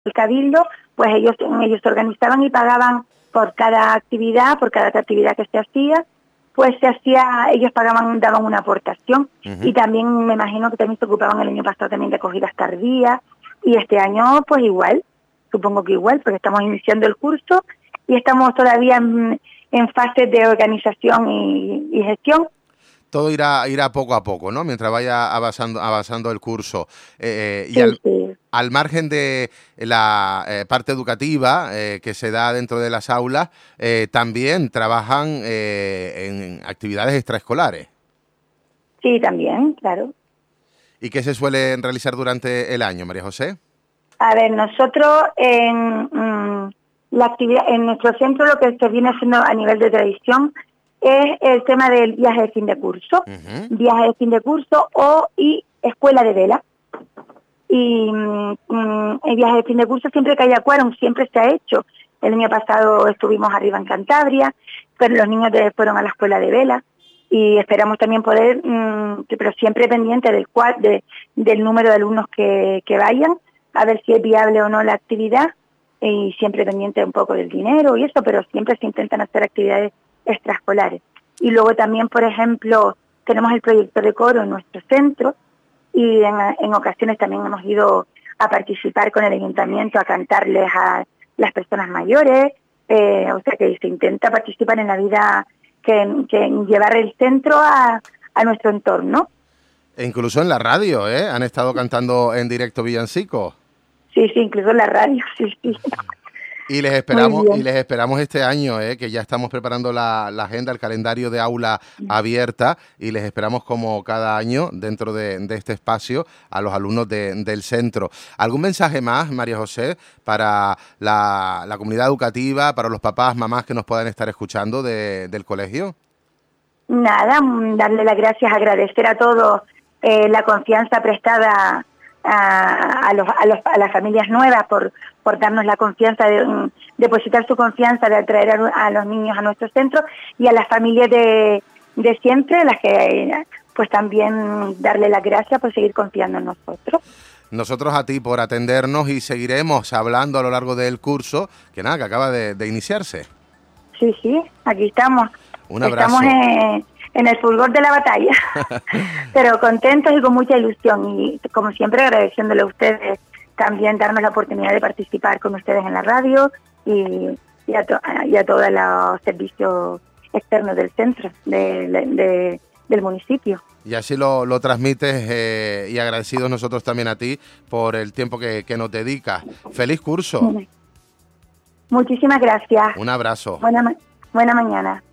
el cabildo, pues ellos se organizaban y pagaban por cada actividad que se hacía, pues ellos daban una aportación. Y también me imagino que también se ocupaban el año pasado también de acogidas tardías, y este año pues igual, supongo que igual, porque estamos iniciando el curso y estamos todavía en fase de organización y gestión. Todo irá poco a poco, ¿no? Mientras vaya avanzando el curso. Y Sí. al margen de la parte educativa que se da dentro de las aulas, también trabajan en actividades extraescolares. Sí, también, claro. ¿Y qué se suele realizar durante el año, María José? A ver, nosotros la actividad en nuestro centro lo que se viene haciendo a nivel de tradición es el tema del viaje de fin de curso, viaje de fin de curso y escuela de vela. Y el viaje de fin de curso siempre que haya quórum, siempre se ha hecho. El año pasado estuvimos arriba en Cantabria, pero los niños fueron a la escuela de vela y esperamos también poder, pero siempre pendiente del número de alumnos que vayan, a ver si es viable o no la actividad, y siempre pendiente un poco del dinero y eso, pero siempre se intentan hacer actividades extraescolares. Y luego también, por ejemplo, tenemos el proyecto de coro en nuestro centro, y en ocasiones también hemos ido a participar con el ayuntamiento a cantarles a las personas mayores, o sea que se intenta participar en la vida, que llevar el centro a nuestro entorno. E incluso en la radio, han estado cantando en directo villancicos. Sí, incluso en la radio, sí. Y les esperamos este año, que ya estamos preparando la agenda, el calendario de aula abierta, y les esperamos como cada año dentro de este espacio a los alumnos del centro. ¿Algún mensaje más, María José, para la comunidad educativa, para los papás, mamás que nos puedan estar escuchando del colegio? Nada, darle las gracias, agradecer a todos la confianza prestada a las familias nuevas por darnos la confianza de depositar su confianza de atraer a los niños a nuestro centro, y a las familias de siempre, las que pues también darle las gracias por seguir confiando en nosotros. Nosotros a ti por atendernos, y seguiremos hablando a lo largo del curso que acaba de iniciarse. Sí, aquí estamos. Un abrazo. Estamos en el fulgor de la batalla, pero contentos y con mucha ilusión, y como siempre agradeciéndole a ustedes también darnos la oportunidad de participar con ustedes en la radio y a todos los servicios externos del centro, del municipio. Y así lo transmites, y agradecidos nosotros también a ti por el tiempo que nos dedicas. ¡Feliz curso! Muchísimas gracias. Un abrazo. Buena mañana.